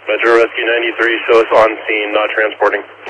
Metro Rescue 93, show us on scene, not transporting.